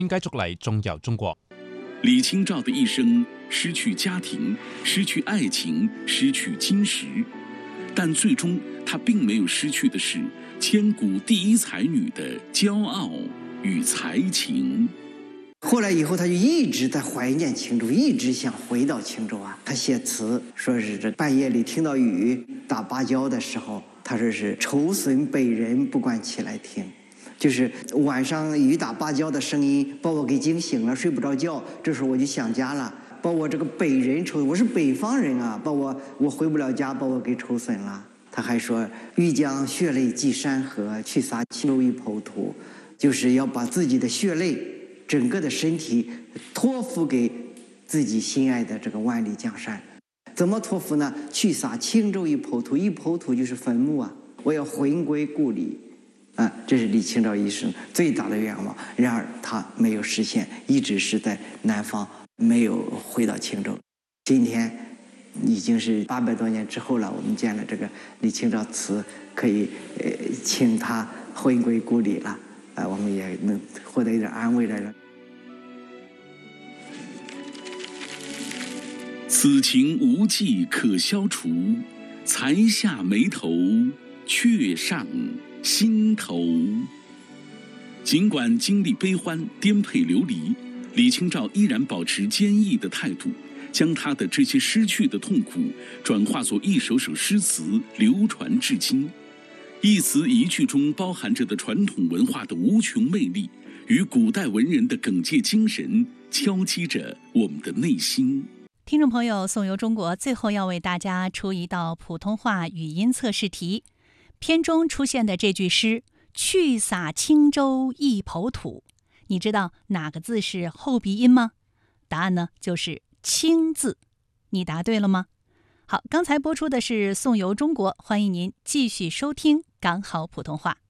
應繼續嚟重遊中國。 李清照的一生失去家庭，失去愛情，失去金石，但最終她並沒有失去的是千古第一才女的驕傲與才情。 後來以後，他就一直在懷念青州，一直想回到青州啊。他寫詞說是這半夜裡聽到雨打芭蕉的時候，他說是愁損北人不慣起來聽，就是晚上雨打芭蕉的聲音把我給驚醒了，睡不着覺。這時候我就想家了，把我這個北人愁，我是北方人啊，把我回不了家，把我給愁損了。他還說欲將血淚寄山河，去灑青州一抔土，就是要把自己的血淚整個的身體託付給自己心愛的這個萬里江山。怎麼託付呢？去灑青州一抔土，一抔土就是墳墓啊！我要魂歸故里啊！這是李清照一生最大的願望。然而他沒有實現，一直是在南方，沒有回到青州。今天已經是800多年之後了，我們見了這個李清照祠，可以請他魂歸故里了。我們也能獲得一點安慰來了。 此情無計可消除，才下眉頭，卻上心頭。儘管經歷悲歡，顛沛流離，李清照依然保持堅毅的態度，將她的這些失去的痛苦轉化作一首首詩詞，流傳至今。一詞一句中包含着的傳統文化的無窮魅力，與古代文人的耿介精神，敲擊着我們的內心。 聽眾朋友，宋遊中國最後要為大家出一道普通話語音測試題。片中出現的這句詩“去灑青州一抔土”，你知道哪個字是後鼻音嗎？答案呢就是“青”字。你答對了嗎？好，剛才播出的是宋遊中國，歡迎您繼續收聽港好普通話。